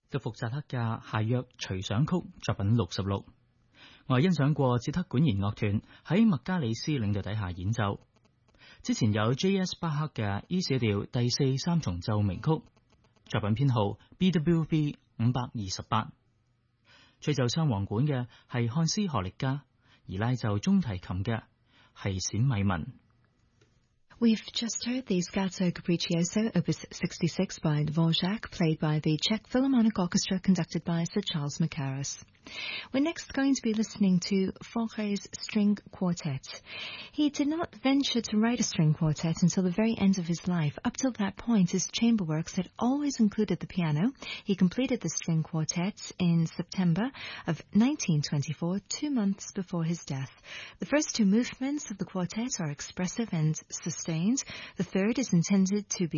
德福扎克嘅諧謔隨想曲作品66，我係欣賞過捷克管弦樂團喺麥加里斯領導底下演奏。之前有 J.S. 巴克嘅 E 小調第4三重奏鳴曲，作品編號 BWV 528。吹奏雙簧管嘅係漢斯荷力加，而拉奏中提琴嘅係冼米文。 We've just heard the Scherzo Capriccioso, Opus 66 by Dvorak, played by the Czech Philharmonic Orchestra, conducted by Sir Charles Mackerras. We're next going to be listening to Fauré's String Quartet. He did not venture to write a string quartet until the very end of his life. Up till that point, his chamber works had always included the piano. He completed the string quartet in September of 1924, 2 months before his death. The first two movements of the quartet are expressive and sustained. The third is intended to be